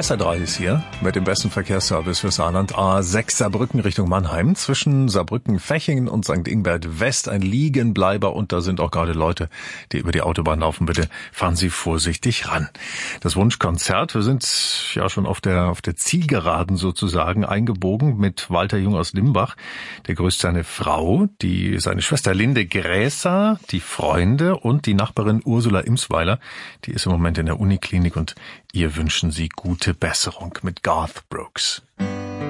SR3 ist hier mit dem besten Verkehrsservice für Saarland. A6 Saarbrücken Richtung Mannheim. Zwischen Saarbrücken, Fechingen und St. Ingbert West ein Liegenbleiber. Und da sind auch gerade Leute, die über die Autobahn laufen. Bitte fahren Sie vorsichtig ran. Das Wunschkonzert. Wir sind ja schon auf der Zielgeraden sozusagen eingebogen mit Walter Jung aus Limbach. Der grüßt seine Frau, seine Schwester Linde Gräser, die Freunde und die Nachbarin Ursula Imsweiler. Die ist im Moment in der Uniklinik und ihr wünschen sie gute Besserung mit Garth Brooks.